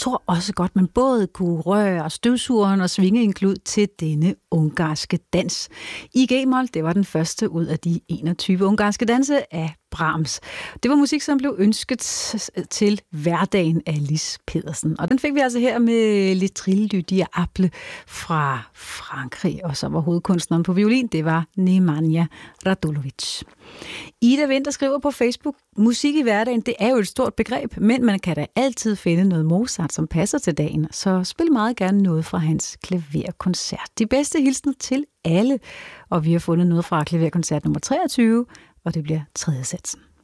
tror også godt, man både kunne røre støvsugeren og svinge en klud til denne ungarske dans. I G-mol, det var den første ud af de 21 ungarske danse af Brahms. Det var musik, som blev ønsket til hverdagen af Lis Pedersen. Og den fik vi altså her med Le Trill du Diable fra Frankrig. Og så var hovedkunstneren på violin, det var Nemanja Radulovic. Ida Vinter skriver på Facebook, musik i hverdagen, det er jo et stort begreb, men man kan da altid finde noget Mozart, som passer til dagen. Så spil meget gerne noget fra hans klaverkoncert. De bedste hilsner til alle. Og vi har fundet noget fra klaverkoncert nummer 23, og det bliver tredje satsen.